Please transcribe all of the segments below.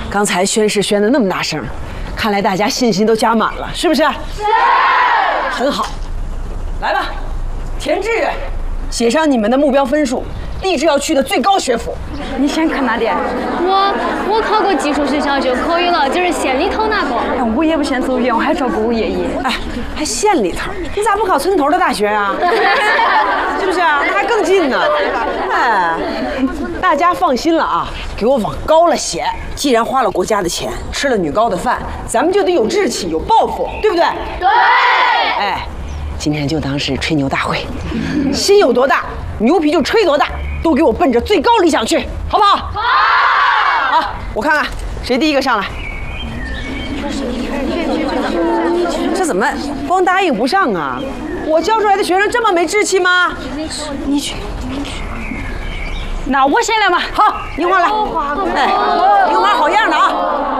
刚才宣誓宣的那么大声，看来大家信心都加满了，是不是？是。很好，来吧，填志愿，写上你们的目标分数，立志要去的最高学府。 你先看哪点？ 我考过技术学校就可以了，就是县里头那个。 我也不想走远，我还照顾我爷爷。 哎，还县里头，你咋不考村头的大学啊？是不是啊？那还更近呢。哎，大家放心了啊，给我往高了写。既然花了国家的钱，吃了女高的饭，咱们就得有志气、有抱负，对不对？对。哎，今天就当是吹牛大会，心有多大，牛皮就吹多大，都给我奔着最高理想去，好不好？好。好，我看看谁第一个上来。这怎么光答应不上啊？我教出来的学生这么没志气吗？你去。 那我先来吧。 好，樱花来。哎，樱花好样的啊！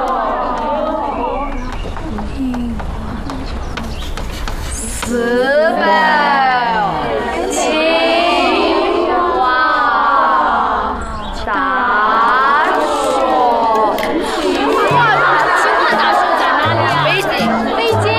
400，清华大学。清华大学在哪里啊？北京。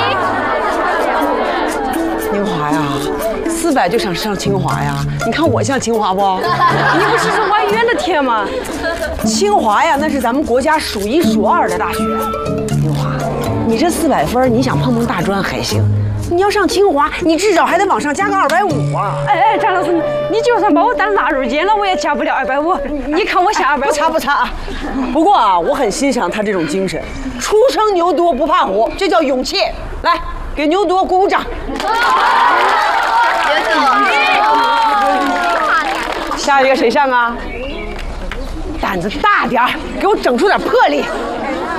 清华呀，400就想上清华呀？你看我像清华不？ 你不是说往远的填吗？ 清华呀，那是咱们国家数1数2的大学。清华，你这400分，你想碰碰大专还行。你要上清华，你至少还得往上加个250啊！ 哎，张老师，你就算把我当纳入监了，我也加不了250。你看我下250。 不差啊！不过啊，我很欣赏他这种精神，初生牛犊不怕虎，这叫勇气。来，给牛犊鼓鼓掌。下一个谁上啊？胆子大点儿，给我整出点魄力。